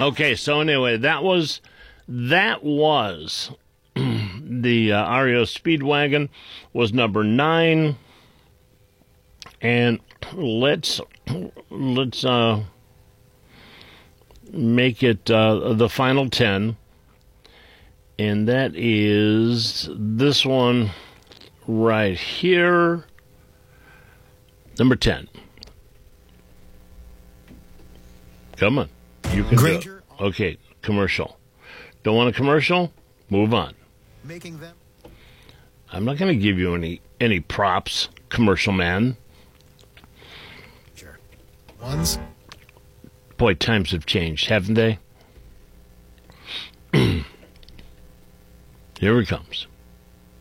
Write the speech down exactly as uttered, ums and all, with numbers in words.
Okay, so anyway, that was that was the uh, R E O Speedwagon was number nine, and let's let's uh, make it uh, the final ten, and that is this one right here, number ten. Come on. You can Granger. do it. Okay, commercial. Don't want a commercial? Move on. Making them. I'm not going to give you any any props, commercial man. Sure. Ones. Boy, times have changed, haven't they? Here it comes.